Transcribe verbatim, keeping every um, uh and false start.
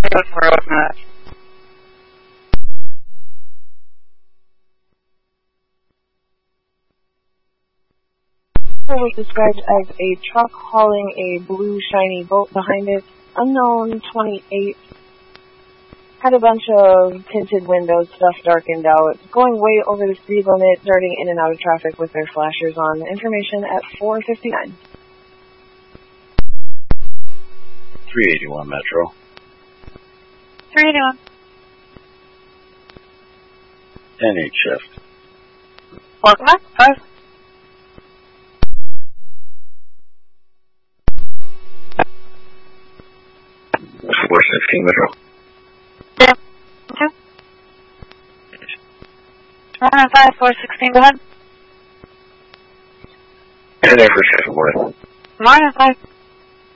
for road match. Was described as a truck hauling a blue shiny boat behind it. Unknown twenty-eight. Had a bunch of tinted windows, stuff darkened out. Going way over the speed limit, darting in and out of traffic with their flashers on. Information at four fifty-nine. three eighty-one Metro. three eighty-one. N eight shift. Welcome back. five. four sixteen Metro. Yeah. Okay. one nine five, four sixteen, go ahead. ten air for shift, morning. Morning, five.